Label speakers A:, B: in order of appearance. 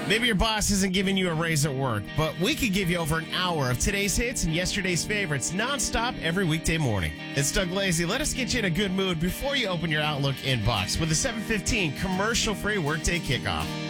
A: Maybe your boss isn't giving you a raise at work, but we could give you over an hour of today's hits and yesterday's favorites nonstop every weekday morning. It's Doug Lazy. Let us get you in a good mood before you open your Outlook inbox with a 7:15 commercial-free workday kickoff.